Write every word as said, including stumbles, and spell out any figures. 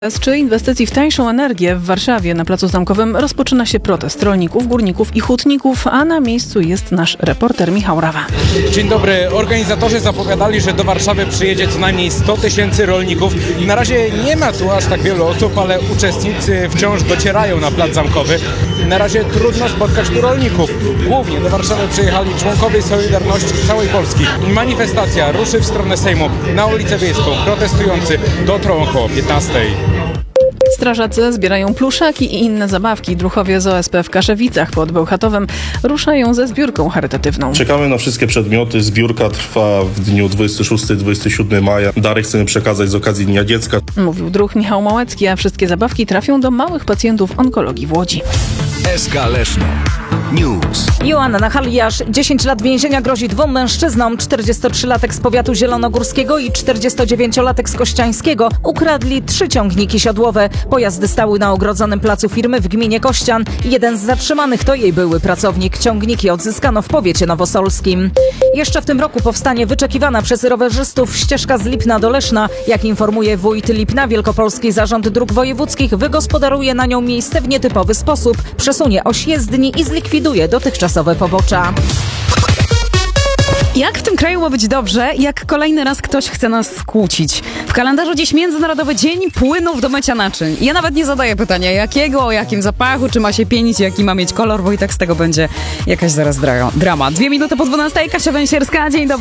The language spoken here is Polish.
Czy inwestycji w tańszą energię w Warszawie na Placu Zamkowym rozpoczyna się protest rolników, górników i hutników, a na miejscu jest nasz reporter Michał Rawa. Dzień dobry. Organizatorzy zapowiadali, że do Warszawy przyjedzie co najmniej sto tysięcy rolników. Na razie nie ma tu aż tak wielu osób, ale uczestnicy wciąż docierają na Plac Zamkowy. Na razie trudno spotkać tu rolników. Głównie do Warszawy przyjechali członkowie Solidarności z całej Polski. Manifestacja ruszy w stronę Sejmu. Na ulicę Wiejską protestujący dotrą około piętnastej. Strażacy zbierają pluszaki i inne zabawki. Druhowie z O S P w Kaszewicach pod Bełchatowem ruszają ze zbiórką charytatywną. Czekamy na wszystkie przedmioty. Zbiórka trwa w dniu dwudziestego szóstego do dwudziestego siódmego maja. Dary chcemy przekazać z okazji Dnia Dziecka. Mówił druh Michał Małecki, a wszystkie zabawki trafią do małych pacjentów onkologii w Łodzi. S K Leszno News. Joanna Haliasz, dziesięć lat więzienia grozi dwóm mężczyznom. czterdziestotrzylatek z powiatu zielonogórskiego i czterdziestodziewięciolatek z Kościańskiego ukradli trzy ciągniki siodłowe. Pojazdy stały na ogrodzonym placu firmy w gminie Kościan. Jeden z zatrzymanych to jej były pracownik. Ciągniki odzyskano w powiecie nowosolskim. Jeszcze w tym roku powstanie wyczekiwana przez rowerzystów ścieżka z Lipna do Leszna. Jak informuje wójt Lipna, Wielkopolski Zarząd Dróg Wojewódzkich wygospodaruje na nią miejsce w nietypowy sposób. Przesunie oś jezdni i zlikwiduje dotychczasowe pobocza. Jak w tym kraju ma być dobrze, jak kolejny raz ktoś chce nas skłócić? W kalendarzu dziś Międzynarodowy Dzień Płynów do mycia naczyń. Ja nawet nie zadaję pytania jakiego, o jakim zapachu, czy ma się pienić, jaki ma mieć kolor, bo i tak z tego będzie jakaś zaraz dra- drama. Dwie minuty po dwunastej, Kasia Węsierska, dzień dobry.